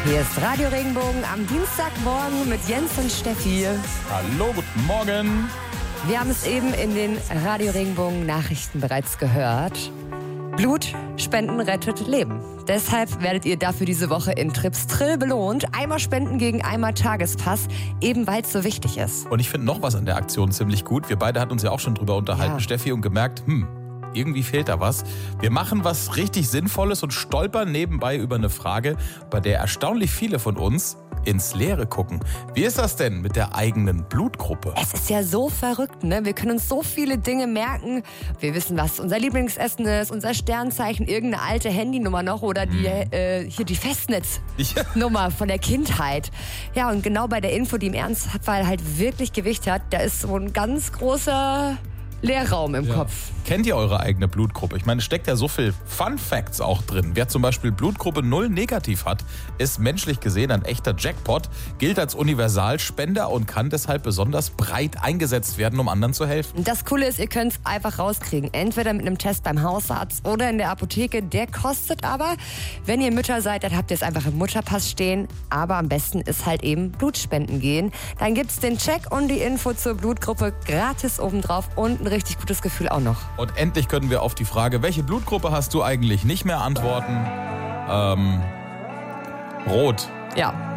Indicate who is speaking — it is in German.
Speaker 1: Hier ist Radio Regenbogen am Dienstagmorgen mit Jens und Steffi.
Speaker 2: Hallo, guten Morgen.
Speaker 1: Wir haben es eben in den Radio Regenbogen Nachrichten bereits gehört. Blutspenden rettet Leben. Deshalb werdet ihr dafür diese Woche in Trips Trill belohnt. Einmal spenden gegen einmal Tagespass, eben weil es so wichtig ist.
Speaker 2: Und ich finde noch was an der Aktion ziemlich gut. Wir beide hatten uns ja auch schon drüber unterhalten, Steffi, und gemerkt, irgendwie fehlt da was. Wir machen was richtig Sinnvolles und stolpern nebenbei über eine Frage, bei der erstaunlich viele von uns ins Leere gucken. Wie ist das denn mit der eigenen Blutgruppe?
Speaker 1: Es ist ja so verrückt, ne? Wir können uns so viele Dinge merken. Wir wissen, was unser Lieblingsessen ist, unser Sternzeichen, irgendeine alte Handynummer noch oder die Festnetznummer von der Kindheit. Ja, und genau bei der Info, die im Ernstfall halt wirklich Gewicht hat, da ist so ein ganz großer Leerraum im Kopf.
Speaker 2: Kennt ihr eure eigene Blutgruppe? Ich meine, es steckt ja so viel Fun Facts auch drin. Wer zum Beispiel Blutgruppe 0 negativ hat, ist menschlich gesehen ein echter Jackpot, gilt als Universalspender und kann deshalb besonders breit eingesetzt werden, um anderen zu helfen.
Speaker 1: Das Coole ist, ihr könnt es einfach rauskriegen. Entweder mit einem Test beim Hausarzt oder in der Apotheke. Der kostet aber. Wenn ihr Mütter seid, dann habt ihr es einfach im Mutterpass stehen. Aber am besten ist halt eben Blutspenden gehen. Dann gibt es den Check und die Info zur Blutgruppe gratis obendrauf und ein richtig gutes Gefühl auch noch.
Speaker 2: Und endlich können wir auf die Frage, welche Blutgruppe hast du eigentlich, nicht mehr antworten. Rot.
Speaker 1: Ja.